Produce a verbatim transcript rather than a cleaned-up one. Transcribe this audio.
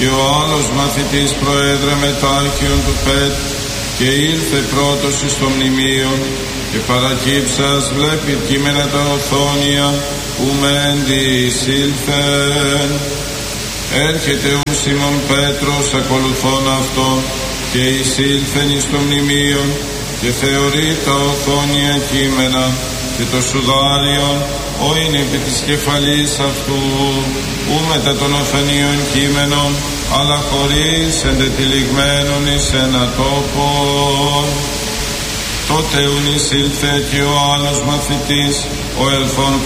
Και ο άλλος μαθητής προέδρε μετάρχιον του Πέτρ και ήλθε πρώτος εις το μνημείο και παρακύψας βλέπει κείμενα τα οθόνια που μέντι εισήλθεν. Έρχεται ο Σίμων Πέτρος ακολουθών αυτό και εισήλθεν εις το μνημείο και θεωρεί τα οθόνια κείμενα και το σουδάριον ο είναι επί της κεφαλής αυτού ου μετά των οθονίων κείμενων αλλά χωρίς εντετυλιγμένων εις ένα τόπο. Τότε ουν εισήλθε και ο άλλος μαθητής ο ελθόν